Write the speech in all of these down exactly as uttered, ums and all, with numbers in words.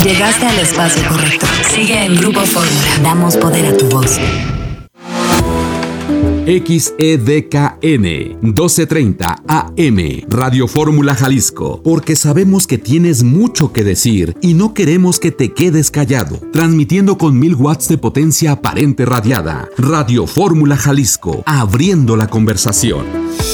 Llegaste al espacio correcto. Sigue en Grupo Fórmula. Damos poder a tu voz. X E D K N doce treinta A M Radio Fórmula Jalisco, porque sabemos que tienes mucho que decir y no queremos que te quedes callado. Transmitiendo con mil watts de potencia aparente radiada. Radio Fórmula Jalisco, abriendo la conversación.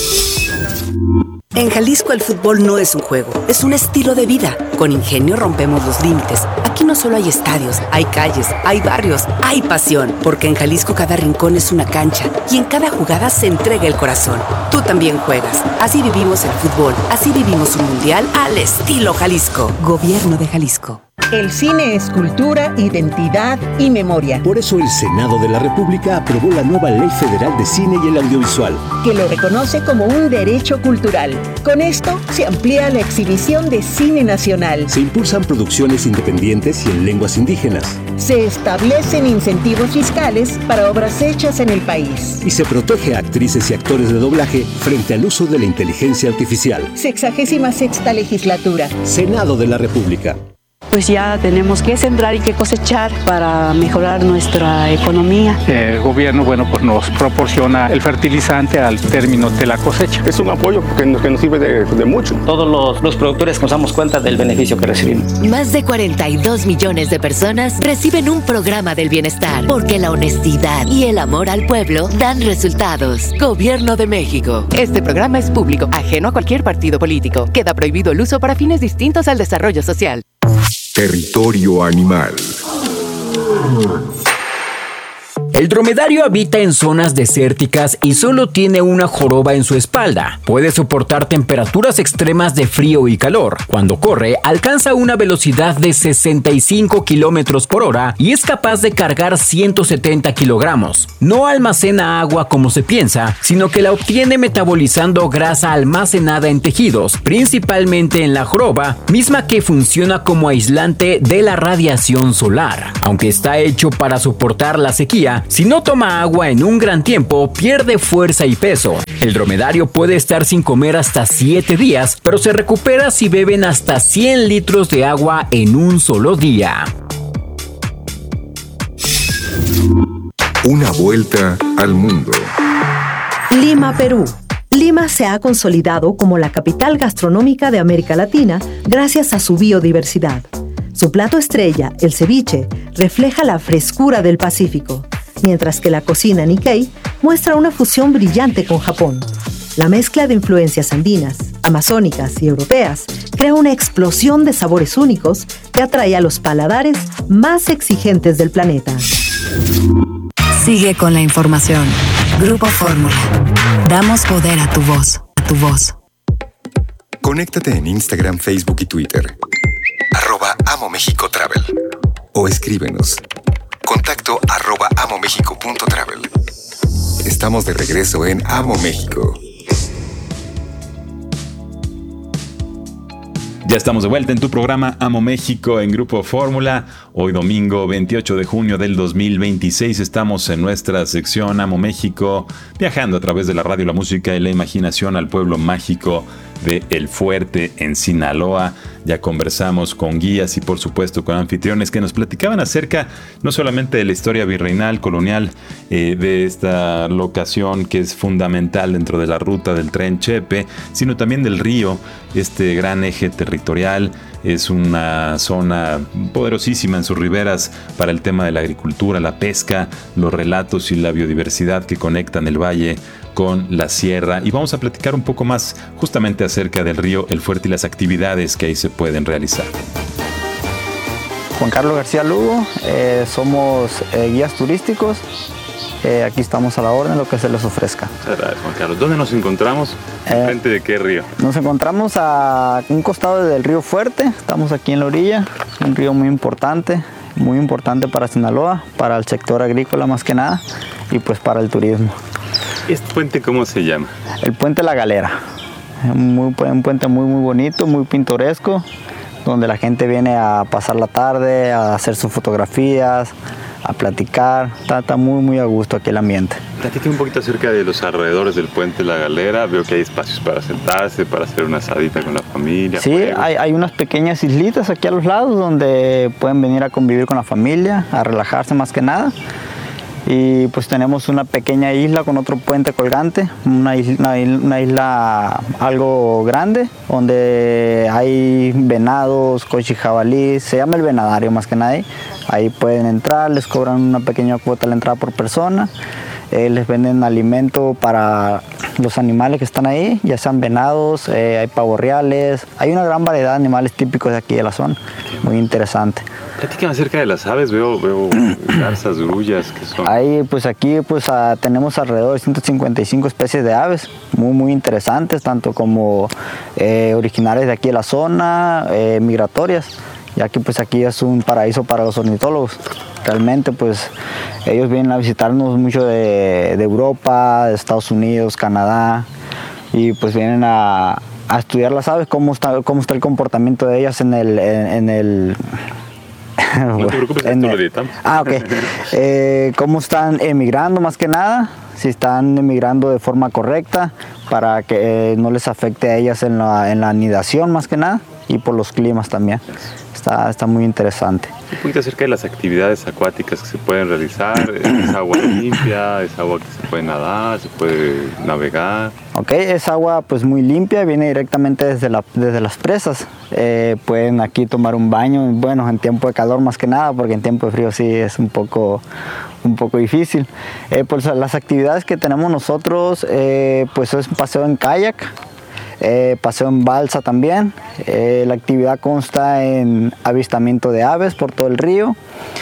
En Jalisco el fútbol no es un juego, es un estilo de vida. Con Ingenio rompemos los límites. Aquí no solo hay estadios, hay calles, hay barrios, hay pasión. Porque en Jalisco cada rincón es una cancha y en cada jugada se entrega el corazón. Tú también juegas. Así vivimos el fútbol, así vivimos un mundial al estilo Jalisco. Gobierno de Jalisco. El cine es cultura, identidad y memoria. Por eso el Senado de la República aprobó la nueva Ley Federal de Cine y el Audiovisual, que lo reconoce como un derecho cultural. Con esto se amplía la exhibición de cine nacional. Se impulsan producciones independientes y en lenguas indígenas. Se establecen incentivos fiscales para obras hechas en el país. Y se protege a actrices y actores de doblaje frente al uso de la inteligencia artificial. Sexagésima sexta legislatura. Senado de la República. Pues ya tenemos que sembrar y que cosechar para mejorar nuestra economía. El gobierno, bueno, pues nos proporciona el fertilizante al término de la cosecha. Es un apoyo que nos, que nos sirve de, de mucho. Todos los, los productores nos damos cuenta del beneficio que recibimos. Más de cuarenta y dos millones de personas reciben un programa del bienestar, porque la honestidad y el amor al pueblo dan resultados. Gobierno de México. Este programa es público, ajeno a cualquier partido político. Queda prohibido el uso para fines distintos al desarrollo social. Territorio animal. El dromedario habita en zonas desérticas y solo tiene una joroba en su espalda. Puede soportar temperaturas extremas de frío y calor. Cuando corre, alcanza una velocidad de sesenta y cinco kilómetros por hora y es capaz de cargar ciento setenta kilogramos. No almacena agua como se piensa, sino que la obtiene metabolizando grasa almacenada en tejidos, principalmente en la joroba, misma que funciona como aislante de la radiación solar. Aunque está hecho para soportar la sequía, si no toma agua en un gran tiempo, pierde fuerza y peso. El dromedario puede estar sin comer hasta siete días, pero se recupera si beben hasta cien litros de agua en un solo día. Una vuelta al mundo. Lima, Perú. Lima se ha consolidado como la capital gastronómica de América Latina gracias a su biodiversidad. Su plato estrella, el ceviche, refleja la frescura del Pacífico, mientras que la cocina Nikkei muestra una fusión brillante con Japón. La mezcla de influencias andinas, amazónicas y europeas crea una explosión de sabores únicos que atrae a los paladares más exigentes del planeta. Sigue con la información. Grupo Fórmula. Damos poder a tu voz, a tu voz. Conéctate en Instagram, Facebook y Twitter. Arroba Amo México Travel. O escríbenos. Contacto arroba amomexico.travel. Estamos de regreso en Amo México. Ya estamos de vuelta en tu programa Amo México en Grupo Fórmula. Hoy domingo veintiocho de junio del dos mil veintiséis estamos en nuestra sección Amo México, viajando a través de la radio, la música y la imaginación al pueblo mágico de El Fuerte en Sinaloa. Ya conversamos con guías y por supuesto con anfitriones que nos platicaban acerca no solamente de la historia virreinal, colonial eh, de esta locación que es fundamental dentro de la ruta del Tren Chepe, sino también del río, este gran eje territorial. Es una zona poderosísima en sus riberas para el tema de la agricultura, la pesca, los relatos y la biodiversidad que conectan el valle con la sierra. Y vamos a platicar un poco más justamente acerca del río El Fuerte y las actividades que ahí se pueden realizar. Juan Carlos García Lugo, eh, somos eh, guías turísticos. Eh, aquí estamos a la orden, lo que se les ofrezca. Gracias, Juan Carlos. ¿Dónde nos encontramos? Eh, ¿Frente de qué río? Nos encontramos a un costado del río Fuerte. Estamos aquí en la orilla, un río muy importante, muy importante para Sinaloa, para el sector agrícola más que nada, y pues para el turismo. ¿Este puente cómo se llama? El Puente La Galera. Muy, un puente muy, muy bonito, muy pintoresco, donde la gente viene a pasar la tarde, a hacer sus fotografías, a platicar. Está, está muy, muy a gusto aquí el ambiente. Platíqueme un poquito acerca de los alrededores del puente La Galera. Veo que hay espacios para sentarse, para hacer una asadita con la familia. Sí, hay, hay unas pequeñas islitas aquí a los lados donde pueden venir a convivir con la familia, a relajarse más que nada. Y pues tenemos una pequeña isla con otro puente colgante, una isla, una isla algo grande, donde hay venados, cochi jabalí, se llama el venadario más que nada. Ahí pueden entrar, les cobran una pequeña cuota a la entrada por persona, eh, les venden alimento para los animales que están ahí, ya sean venados, eh, hay pavos reales, hay una gran variedad de animales típicos de aquí de la zona, muy interesante. Platícame acerca de las aves, veo, veo garzas, grullas, ¿qué son? Ahí, pues aquí pues, uh, tenemos alrededor de ciento cincuenta y cinco especies de aves, muy muy interesantes, tanto como eh, originarias de aquí de la zona, eh, migratorias, ya que pues aquí es un paraíso para los ornitólogos. Realmente pues ellos vienen a visitarnos mucho de, de Europa, de Estados Unidos, Canadá, y pues vienen a, a estudiar las aves, cómo está, cómo está el comportamiento de ellas en el... En, en el No te preocupes, esto lo editamos. Ah, ok. Eh, cómo están emigrando más que nada, si están emigrando de forma correcta para que eh, no les afecte a ellas en la, en la anidación más que nada y por los climas también. Está, está muy interesante. Un poquito acerca de las actividades acuáticas que se pueden realizar. ¿Es agua limpia? ¿Es agua que se puede nadar? ¿Se puede navegar? Ok, es agua pues muy limpia, viene directamente desde, la, desde las presas. Eh, pueden aquí tomar un baño, bueno, en tiempo de calor más que nada, porque en tiempo de frío sí es un poco, un poco difícil. Eh, pues las actividades que tenemos nosotros, eh, pues es un paseo en kayak. Eh, paseo en balsa también. Eh, la actividad consta en avistamiento de aves por todo el río.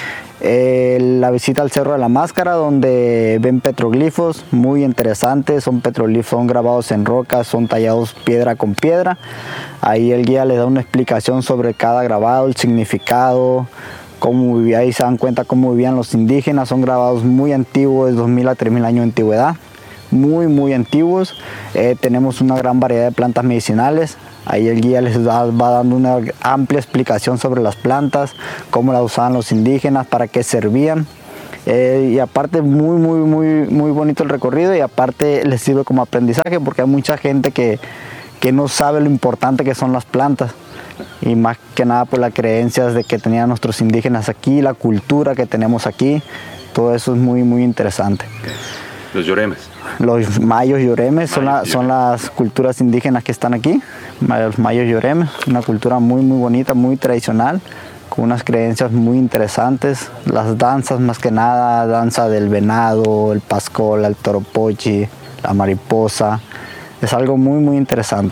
Eh, la visita al Cerro de la Máscara, donde ven petroglifos muy interesantes. Son petroglifos, son grabados en rocas, son tallados piedra con piedra. Ahí el guía les da una explicación sobre cada grabado, el significado, cómo vivía, ahí se dan cuenta cómo vivían los indígenas. Son grabados muy antiguos, de dos mil a tres mil años de antigüedad. Muy muy antiguos. Eh, tenemos una gran variedad de plantas medicinales. Ahí el guía les da, va dando una amplia explicación sobre las plantas, cómo las usaban los indígenas, para qué servían. Eh, y aparte muy muy muy muy bonito el recorrido, y aparte les sirve como aprendizaje porque hay mucha gente que, que no sabe lo importante que son las plantas, y más que nada por las creencias de que tenían nuestros indígenas aquí, la cultura que tenemos aquí. Todo eso es muy muy interesante. Los yoremes. Los mayos yoremes son, la, son las culturas indígenas que están aquí. Los mayos yoremes, una cultura muy muy bonita, muy tradicional, con unas creencias muy interesantes. Las danzas más que nada, danza del venado, el pascol, el toropochi, la mariposa. Es algo muy muy interesante.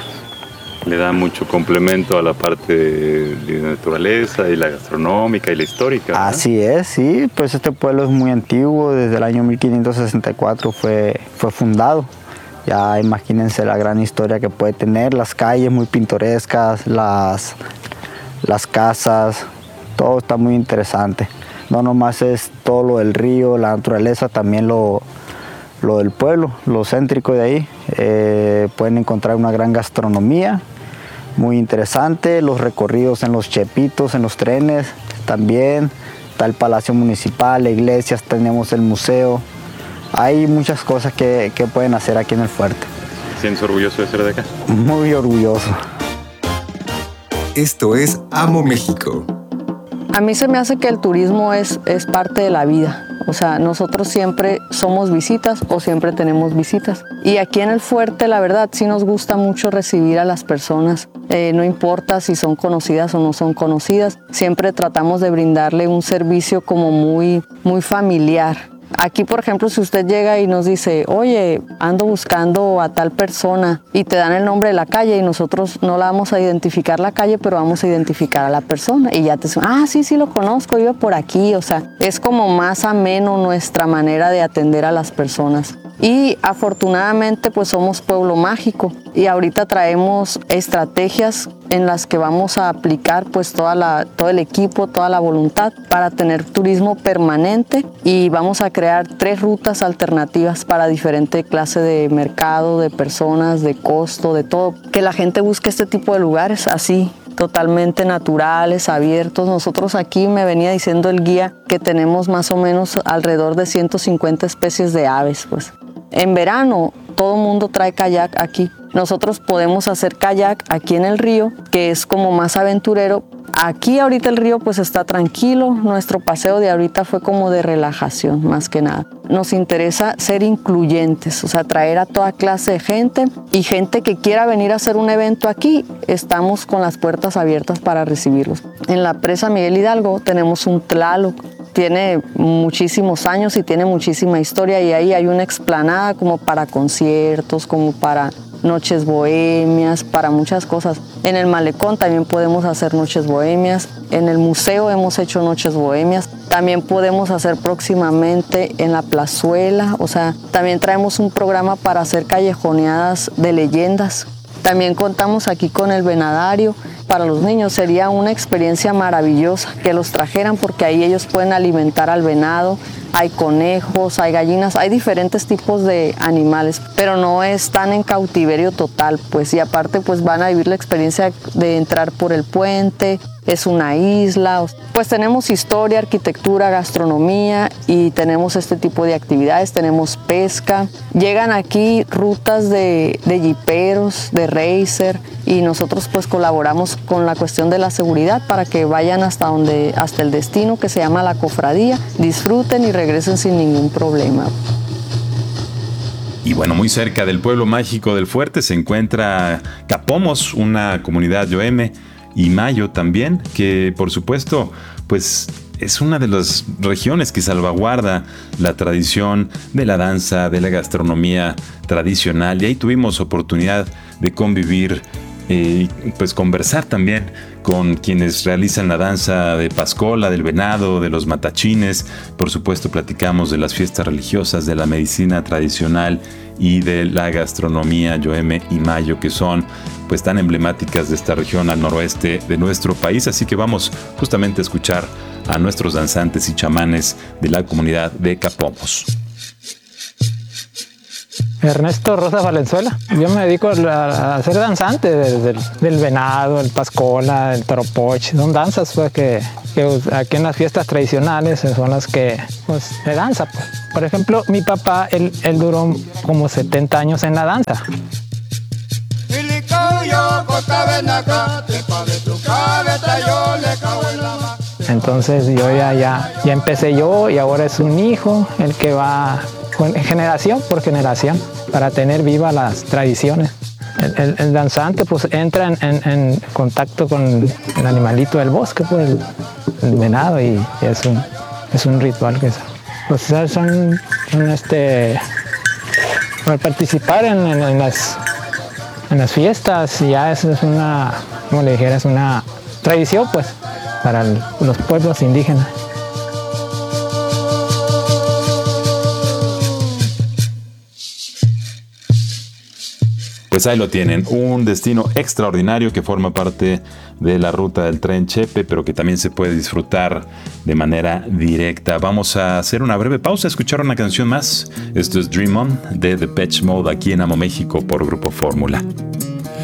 Le da mucho complemento a la parte de naturaleza y la gastronómica y la histórica, ¿no? Así es, sí, pues este pueblo es muy antiguo, desde el año mil quinientos sesenta y cuatro fue, fue fundado. Ya imagínense la gran historia que puede tener, las calles muy pintorescas, las, las casas, todo está muy interesante. No nomás es todo lo del río, la naturaleza, también lo, lo del pueblo, lo céntrico de ahí. Eh, pueden encontrar una gran gastronomía, muy interesante, los recorridos en los chepitos, en los trenes también. Está el Palacio Municipal, la iglesia, tenemos el museo. Hay muchas cosas que, que pueden hacer aquí en el fuerte. ¿Sientes orgulloso de ser de acá? Muy orgulloso. Esto es Amo México. A mí se me hace que el turismo es, es parte de la vida. O sea, nosotros siempre somos visitas o siempre tenemos visitas. Y aquí en el fuerte, la verdad, sí nos gusta mucho recibir a las personas. Eh, no importa si son conocidas o no son conocidas. Siempre tratamos de brindarle un servicio como muy, muy familiar. Aquí, por ejemplo, si usted llega y nos dice, oye, ando buscando a tal persona, y te dan el nombre de la calle, y nosotros no la vamos a identificar la calle, pero vamos a identificar a la persona, y ya te dicen, ah, sí, sí lo conozco, vive por aquí. O sea, es como más ameno nuestra manera de atender a las personas. Y afortunadamente pues somos pueblo mágico, y ahorita traemos estrategias en las que vamos a aplicar pues toda la, todo el equipo, toda la voluntad para tener turismo permanente, y vamos a crear tres rutas alternativas para diferente clase de mercado, de personas, de costo, de todo. Que la gente busque este tipo de lugares así, totalmente naturales, abiertos. Nosotros aquí, me venía diciendo el guía, que tenemos más o menos alrededor de ciento cincuenta especies de aves, pues. En verano, todo el mundo trae kayak aquí. Nosotros podemos hacer kayak aquí en el río, que es como más aventurero. Aquí ahorita el río pues está tranquilo. Nuestro paseo de ahorita fue como de relajación, más que nada. Nos interesa ser incluyentes, o sea, traer a toda clase de gente y gente que quiera venir a hacer un evento aquí. Estamos con las puertas abiertas para recibirlos. En la presa Miguel Hidalgo tenemos un Tlaloc. Tiene muchísimos años y tiene muchísima historia, y ahí hay una explanada como para conciertos, como para noches bohemias, para muchas cosas. En el malecón también podemos hacer noches bohemias, en el museo hemos hecho noches bohemias, también podemos hacer próximamente en la plazuela, o sea, también traemos un programa para hacer callejoneadas de leyendas. También contamos aquí con el venadario. Para los niños sería una experiencia maravillosa que los trajeran, porque ahí ellos pueden alimentar al venado. Hay conejos, hay gallinas, hay diferentes tipos de animales, pero no están en cautiverio total, pues, y aparte pues van a vivir la experiencia de entrar por el puente. Es una isla, pues tenemos historia, arquitectura, gastronomía, y tenemos este tipo de actividades, tenemos pesca. Llegan aquí rutas de, de jiperos, de racer, y nosotros pues colaboramos con la cuestión de la seguridad para que vayan hasta, donde, hasta el destino, que se llama La Cofradía, disfruten y regresen sin ningún problema. Y bueno, muy cerca del pueblo mágico del Fuerte se encuentra Capomos, una comunidad yoeme, y Mayo también, que por supuesto pues es una de las regiones que salvaguarda la tradición de la danza, de la gastronomía tradicional, y ahí tuvimos oportunidad de convivir y eh, pues conversar también con quienes realizan la danza de Pascola, del venado, de los matachines. Por supuesto platicamos de las fiestas religiosas, de la medicina tradicional y de la gastronomía yoeme y mayo, que son pues tan emblemáticas de esta región al noroeste de nuestro país. Así que vamos justamente a escuchar a nuestros danzantes y chamanes de la comunidad de Capomos. Ernesto Rosa Valenzuela. Yo me dedico a, a ser danzante del, del, del venado, el pascola, el toropoch. Son danzas pues, que, que aquí en las fiestas tradicionales son las que pues, se danza. Pues. Por ejemplo, mi papá, él, él duró como setenta años en la danza. Entonces yo ya, ya, ya empecé yo, y ahora es un hijo el que va generación por generación para tener vivas las tradiciones. El, el, el danzante pues entra en, en, en contacto con el animalito del bosque, pues el, el venado, y, y es, un, es un ritual que es, pues son, son este para participar en, en, en las en las fiestas. Ya es, es una, como le dijera, es una tradición pues para el, los pueblos indígenas. Pues ahí lo tienen, un destino extraordinario que forma parte de la ruta del tren Chepe, pero que también se puede disfrutar de manera directa. Vamos a hacer una breve pausa, a escuchar una canción más. Esto es Dream On de Depeche Mode aquí en Amo México por Grupo Fórmula.